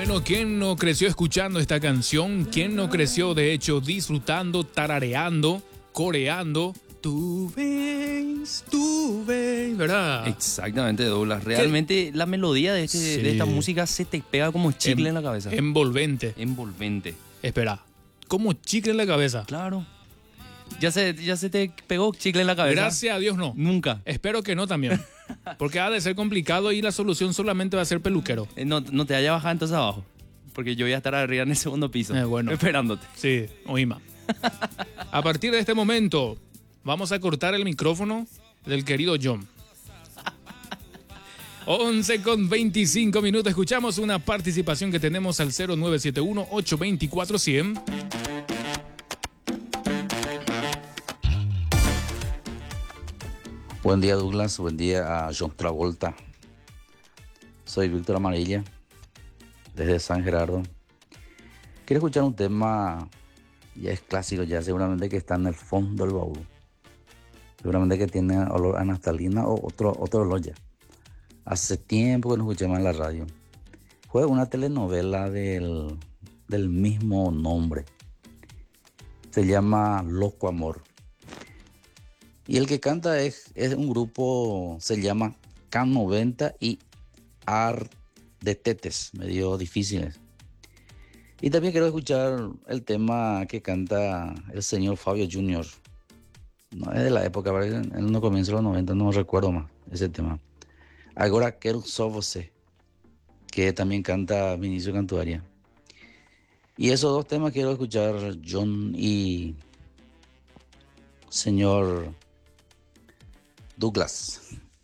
Bueno, ¿quién no creció escuchando esta canción? ¿Quién no creció, de hecho, disfrutando, tarareando, coreando? Tú ves, ¿verdad? Exactamente, Douglas. Realmente la melodía de, Sí. de esta música se te pega como chicle en la cabeza. Envolvente. Envolvente. Espera, como chicle en la cabeza. Claro. Ya se te pegó chicle en la cabeza. Gracias a Dios no. Nunca. Espero que no también. Porque ha de ser complicado y la solución solamente va a ser peluquero. No te vayas a bajar entonces abajo. Porque yo voy a estar arriba en el segundo piso. Bueno. Esperándote. Sí, oíma. A partir de este momento, vamos a cortar el micrófono del querido John. 11:25. Escuchamos una participación que tenemos al 0971-824-100. Buen día, Douglas. Buen día a John Travolta. Soy Víctor Amarilla, desde San Gerardo. Quiero escuchar un tema, ya es clásico, ya seguramente que está en el fondo del baúl. Seguramente que tiene olor a naftalina o otro olor ya. Hace tiempo que no escuché más en la radio. Fue una telenovela del mismo nombre. Se llama Loco Amor. Y el que canta es un grupo, se llama K90 y Ar de Tetes, medio difíciles. Y también quiero escuchar el tema que canta el señor Fabio Jr. No es de la época, en los comienzos de los 90, no recuerdo más ese tema. Ahora Quero Só Você, que también canta Vinicio Cantuaria. Y esos dos temas quiero escuchar, John y señor Douglas.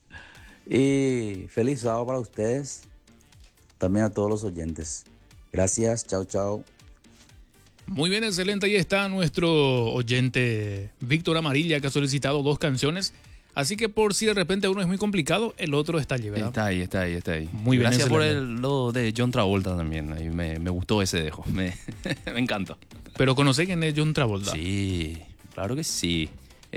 Y feliz sábado para ustedes, también a todos los oyentes. Gracias, chao, chao. Muy bien, excelente. Ahí está nuestro oyente Víctor Amarilla, que ha solicitado 2 canciones. Así que por si de repente uno es muy complicado, el otro está allí, ¿verdad? Está ahí. Muy bien. Gracias por excelente. lo de John Travolta también. Ahí me gustó ese dejo. Me encantó. Pero ¿conoce quién es John Travolta? Sí, claro que sí.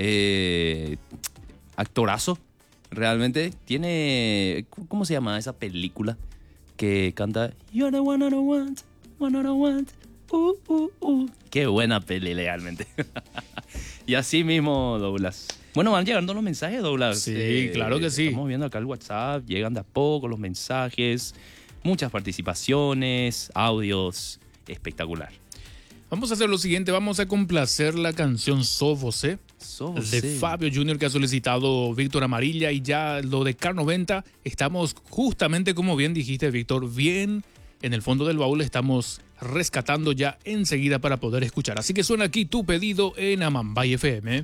Actorazo. Realmente tiene... ¿Cómo se llama esa película que canta You're the one I don't want. Qué buena peli, legalmente. Y así mismo, Douglas. Bueno, van llegando los mensajes, Douglas. Sí, claro que sí. Estamos viendo acá el WhatsApp, llegan de a poco los mensajes, muchas participaciones, audios, espectacular. Vamos a hacer lo siguiente, vamos a complacer la canción So Você de Fabio Jr. que ha solicitado Víctor Amarilla, y ya lo de K90, estamos justamente como bien dijiste, Víctor, bien en el fondo del baúl, estamos rescatando ya enseguida para poder escuchar. Así que suena aquí tu pedido en Amambay FM.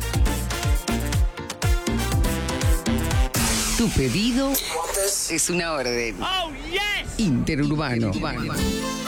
Tu pedido es una orden. Oh, yes. Interurbano.